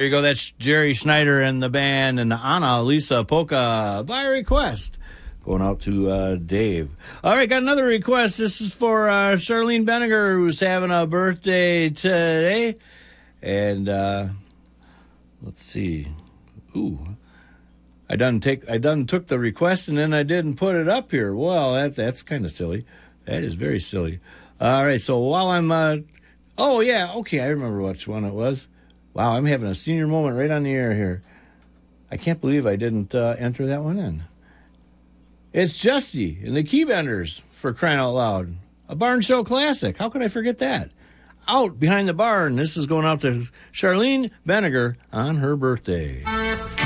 There you go. That's Jerry Schneider and the band and Anna Lisa Polka by request. Going out to Dave. All right, got another request. This is for Charlene Benninger, who's having a birthday today. And let's see. Ooh, I done took the request and then I didn't put it up here. Well, that's kind of silly. That is very silly. All right, so while I'm oh yeah, okay, I remember which one it was. Wow, I'm having a senior moment right on the air here. I can't believe I didn't enter that one in. It's Justy and the Keybenders, for crying out loud. A Barn Show classic. How could I forget that? Out Behind the Barn. This is going out to Charlene Benninger on her birthday.